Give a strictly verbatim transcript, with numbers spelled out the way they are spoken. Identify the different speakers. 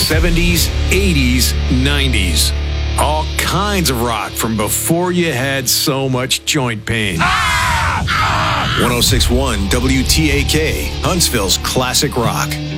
Speaker 1: seventies, eighties, nineties. All kinds of rock from before you had so much joint pain.
Speaker 2: one oh six point one W T A K, Huntsville's classic rock.